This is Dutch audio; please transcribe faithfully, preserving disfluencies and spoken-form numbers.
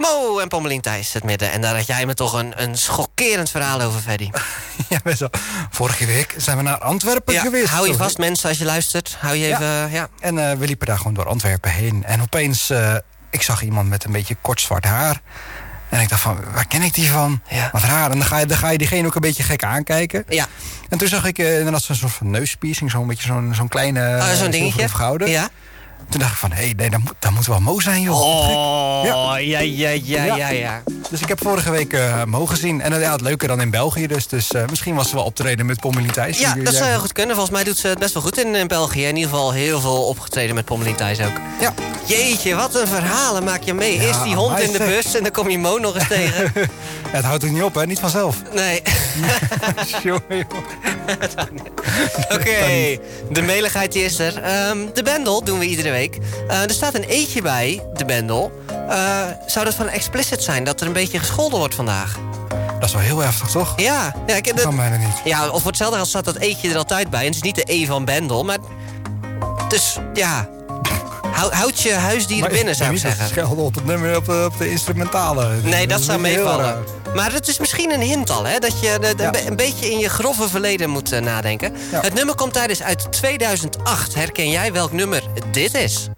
Mo en Pommelien Thijs, het midden. En daar had jij me toch een, een schokkerend verhaal over, Freddy. Ja, best wel. Vorige week zijn we naar Antwerpen ja, geweest. Hou je vast, mensen, als je luistert. Hou je even, ja. ja. En uh, we liepen daar gewoon door Antwerpen heen. En opeens, uh, ik zag iemand met een beetje kort zwart haar. En ik dacht van, waar ken ik die van? Ja. Wat raar. En dan ga, je, dan ga je diegene ook een beetje gek aankijken. Ja. En toen zag ik uh, inderdaad zo'n soort van neuspiercing. Zo'n beetje zo'n zo'n kleine... Uh, zo'n dingetje. Of gouden. Ja. Toen dacht ik van, hé, hey, nee, dat, moet, dat moet wel Mo zijn, joh. Oh, ja, ja, ja, ja, ja. ja, ja. Dus ik heb vorige week uh, Mo gezien. En uh, ja, het leuker dan in België dus. Dus uh, misschien was ze wel optreden met Pommelien Thijs. Ja, dat zou heel goed kunnen. Volgens mij doet ze het best wel goed in, in België. In ieder geval heel veel opgetreden met Pommelien Thijs ook. Ja. Jeetje, wat een verhalen maak je mee. Ja, Eerst die hond in de zeg. bus en dan kom je Mo nog eens tegen. Ja, het houdt er niet op, hè? Niet vanzelf. Nee. Jongen, jongen. Oké, okay. De meligheid die is er. Um, de Bendel doen we iedere week. Uh, er staat een eetje bij, de Bendel. Uh, zou dat van explicit zijn, dat er een beetje gescholden wordt vandaag? Dat is wel heel heftig, toch? Ja. ja ik, dat kan bijna niet. Ja, of voor hetzelfde geld staat dat eetje er altijd bij. En het is niet de E van Bendel, maar... Dus, ja... Houd, houd je huisdieren maar binnen, zou ik zeggen. Schelden op het nummer, op de, op de instrumentale. Nee, dat, dat zou meevallen. Maar... maar het is misschien een hint al, hè? Dat je de, de, ja. een beetje in je grove verleden moet uh, nadenken. Ja. Het nummer komt tijdens uit tweeduizend acht. Herken jij welk nummer dit is?